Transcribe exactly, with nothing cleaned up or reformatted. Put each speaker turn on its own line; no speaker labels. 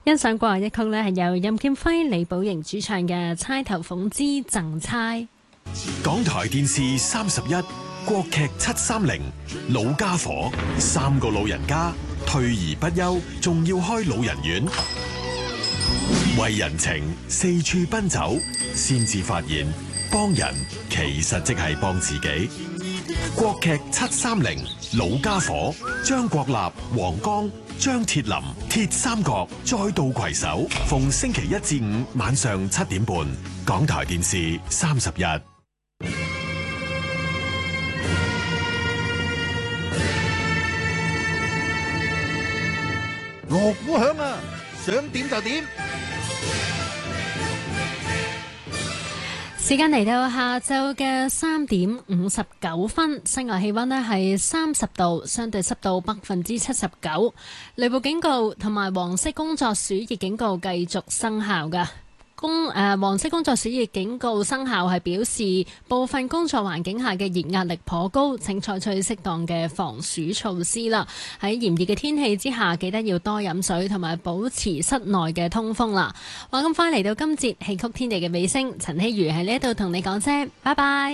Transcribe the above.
欣賞過一曲呢係由任劍輝、李寶瑩主唱嘅《釵頭鳳之贈釵》。
港台電視三十一，國劇七三零，老家伙，三個老人家退而不休，仲要開老人院，為人情四處奔走，先至發現幫人其實即係幫自己。國劇七三零，老家伙，張國立、黃剛、張鐵林，鐵三角再度攜手，逢星期一至五晚上七點半，港台電視三十一。
鑼鼓響啊，想點就點。
時間嚟到下晝嘅三點五十九分，室外氣溫呢係三十度，相對濕度百分之七十九。雷暴警告同埋黃色工作暑熱警告繼續生效㗎。工誒、呃、黃色工作暑熱警告生效係表示部分工作環境下嘅熱壓力頗高，請採取適當嘅防暑措施啦。喺炎熱嘅天氣之下，記得要多飲水同埋保持室內嘅通風啦。話咁快嚟到今節戲曲天地嘅尾聲，陳希如喺呢一度同你講聲，拜拜。